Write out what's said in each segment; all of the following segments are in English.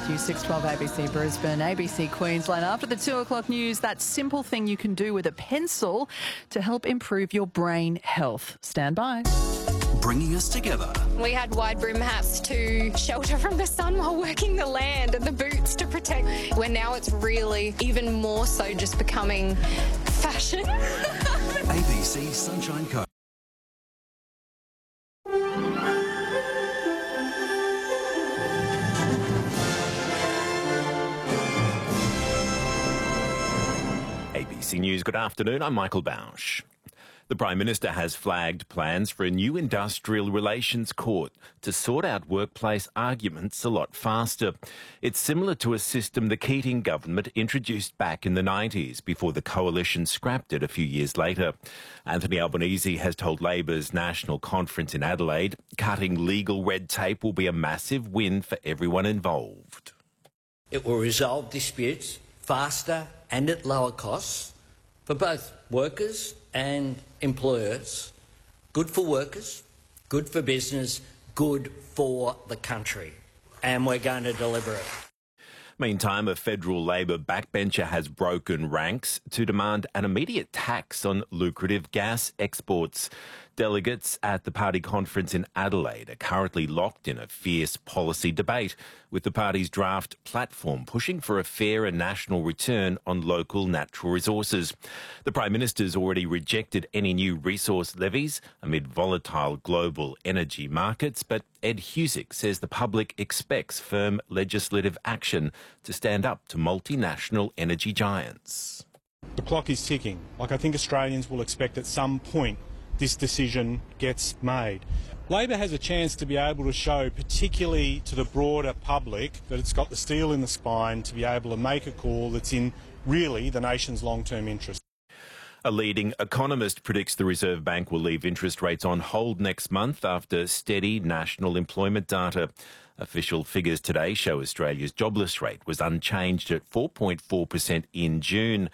with you, 6:12 ABC Brisbane, ABC Queensland. After the 2 o'clock news, that simple thing you can do with a pencil to help improve your brain health. Stand by. Bringing us together. We had wide brim hats to shelter from the sun while working the land and the boots to protect. Where now it's really even more so just becoming fashion. ABC Sunshine Coast. ABC News, good afternoon. I'm Michael Bausch. The Prime Minister has flagged plans for a new industrial relations court to sort out workplace arguments a lot faster. It's similar to a system the Keating government introduced back in the 90s before the coalition scrapped it a few years later. Anthony Albanese has told Labor's national conference in Adelaide, cutting legal red tape will be a massive win for everyone involved. It will resolve disputes faster and at lower costs for both workers and employers. Good for workers, good for business, good for the country. And we're going to deliver it. Meantime, a federal Labor backbencher has broken ranks to demand an immediate tax on lucrative gas exports. Delegates at the party conference in Adelaide are currently locked in a fierce policy debate, with the party's draft platform pushing for a fair and national return on local natural resources. The Prime Minister's already rejected any new resource levies amid volatile global energy markets, but Ed Husick says the public expects firm legislative action to stand up to multinational energy giants. The clock is ticking. I think Australians will expect at some point this decision gets made. Labor has a chance to be able to show, particularly to the broader public, that it's got the steel in the spine to be able to make a call that's in really the nation's long-term interest. A leading economist predicts the Reserve Bank will leave interest rates on hold next month after steady national employment data. Official figures today show Australia's jobless rate was unchanged at 4.4% in June.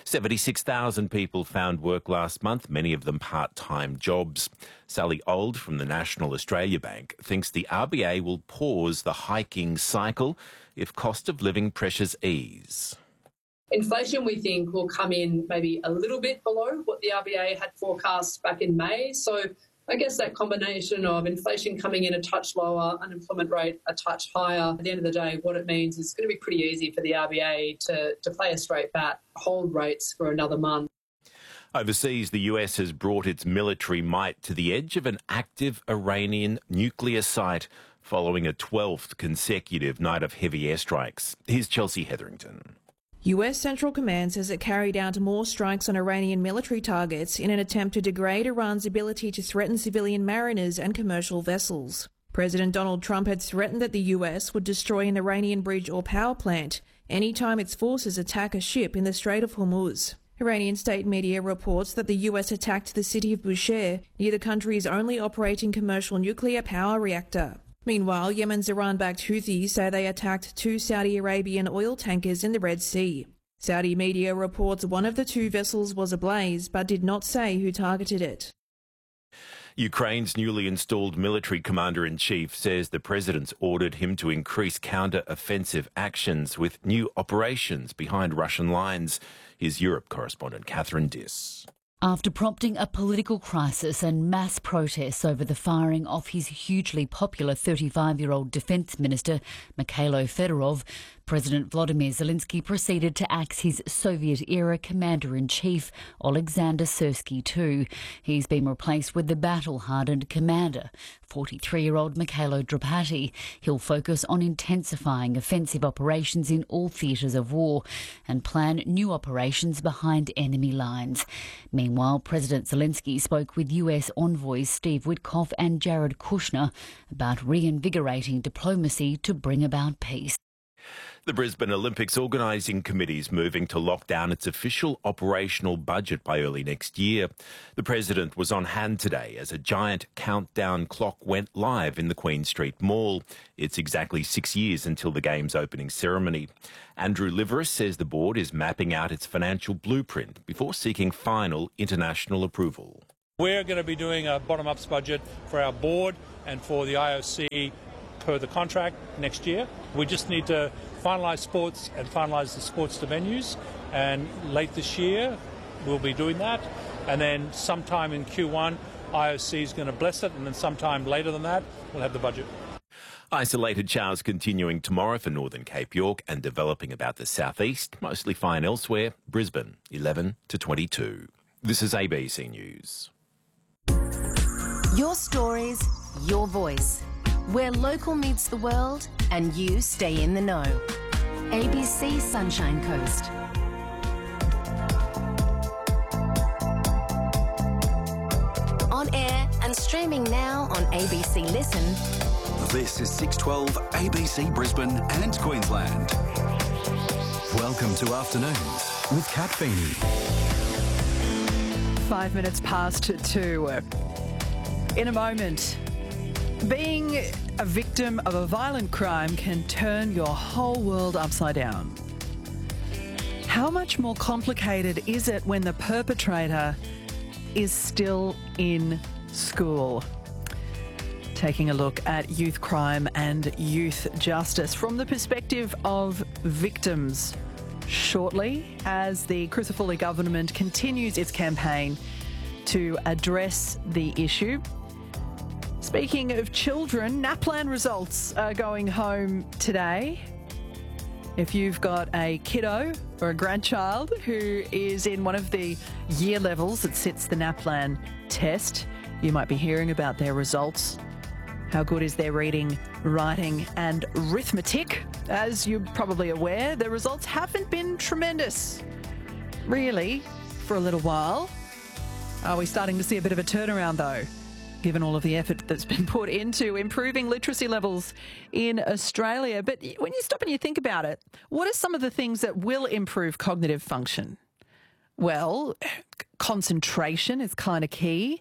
76,000 people found work last month, many of them part-time jobs. Sally Old from the National Australia Bank thinks the RBA will pause the hiking cycle if cost of living pressures ease. Inflation, we think, will come in maybe a little bit below what the RBA had forecast back in May. So I guess that combination of inflation coming in a touch lower, unemployment rate a touch higher, at the end of the day, what it means is it's going to be pretty easy for the RBA to play a straight bat, hold rates for another month. Overseas, the US has brought its military might to the edge of an active Iranian nuclear site following a 12th consecutive night of heavy airstrikes. Here's Chelsea Hetherington. US Central Command says it carried out more strikes on Iranian military targets in an attempt to degrade Iran's ability to threaten civilian mariners and commercial vessels. President Donald Trump had threatened that the US would destroy an Iranian bridge or power plant anytime its forces attack a ship in the Strait of Hormuz. Iranian state media reports that the US attacked the city of Bushehr, near the country's only operating commercial nuclear power reactor. Meanwhile, Yemen's Iran-backed Houthis say they attacked 2 Saudi Arabian oil tankers in the Red Sea. Saudi media reports one of the 2 vessels was ablaze, but did not say who targeted it. Ukraine's newly installed military commander-in-chief says the president's ordered him to increase counter-offensive actions with new operations behind Russian lines. Here's Europe correspondent Catherine Diss. After prompting a political crisis and mass protests over the firing of his hugely popular 35-year-old defence minister, Mikhailo Fedorov, President Volodymyr Zelensky proceeded to axe his Soviet-era commander-in-chief, Alexander Syrsky II. He's been replaced with the battle-hardened commander, 43-year-old Mikhailo Drapati. He'll focus on intensifying offensive operations in all theatres of war and plan new operations behind enemy lines. Meanwhile, President Zelensky spoke with US envoys Steve Witkoff and Jared Kushner about reinvigorating diplomacy to bring about peace. The Brisbane Olympics Organising Committee is moving to lock down its official operational budget by early next year. The President was on hand today as a giant countdown clock went live in the Queen Street Mall. It's exactly 6 years until the Games opening ceremony. Andrew Liveris says the board is mapping out its financial blueprint before seeking final international approval. We're going to be doing a bottom-up budget for our board and for the IOC per the contract next year. We just need to finalise sports and finalise the sports to venues, and late this year we'll be doing that, and then sometime in Q1 IOC is going to bless it, and then sometime later than that we'll have the budget. Isolated showers continuing tomorrow for Northern Cape York and developing about the southeast, mostly fine elsewhere. Brisbane 11 to 22. This is ABC News. Your stories, your voice. Where local meets the world and you stay in the know. ABC Sunshine Coast. On air and streaming now on ABC Listen. This is 612 ABC Brisbane and Queensland. Welcome to Afternoons with Kat Feeney. 5 minutes past 2. In a moment, being a victim of a violent crime can turn your whole world upside down. How much more complicated is it when the perpetrator is still in school? Taking a look at youth crime and youth justice from the perspective of victims shortly, as the Crisafulli government continues its campaign to address the issue. Speaking of children, NAPLAN results are going home today. If you've got a kiddo or a grandchild who is in one of the year levels that sits the NAPLAN test, you might be hearing about their results. How good is their reading, writing and arithmetic? As you're probably aware, the results haven't been tremendous, really, for a little while. Are we starting to see a bit of a turnaround, though, given all of the effort that's been put into improving literacy levels in Australia? But when you stop and you think about it, what are some of the things that will improve cognitive function? Well, concentration is kind of key.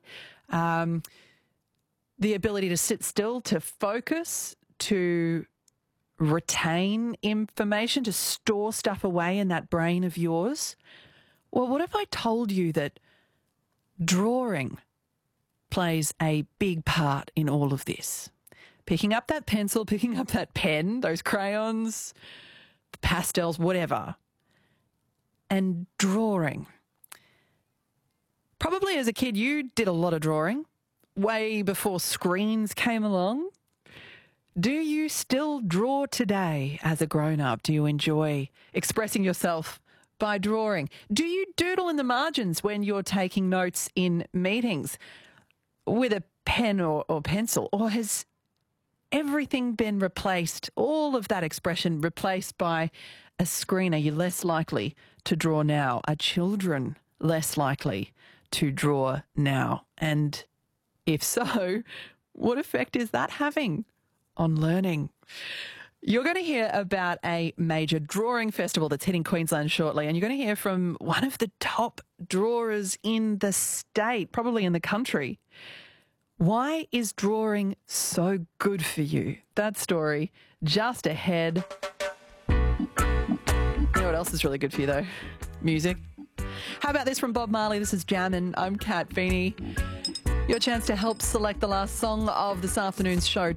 The ability to sit still, to focus, to retain information, to store stuff away in that brain of yours. Well, what if I told you that drawing plays a big part in all of this? Picking up that pencil, picking up that pen, those crayons, the pastels, whatever, and drawing. Probably as a kid you did a lot of drawing, way before screens came along. Do you still draw today as a grown-up? Do you enjoy expressing yourself by drawing? Do you doodle in the margins when you're taking notes in meetings with a pen or pencil? Or has everything been replaced, all of that expression replaced by a screen? Are you less likely to draw now? Are children less likely to draw now? And if so, what effect is that having on learning? You're going to hear about a major drawing festival that's hitting Queensland shortly, and you're going to hear from one of the top drawers in the state, probably in the country. Why is drawing so good for you? That story just ahead. You know what else is really good for you, though? Music. How about this from Bob Marley? This is Jammin'. I'm Kat Feeney. Your chance to help select the last song of this afternoon's show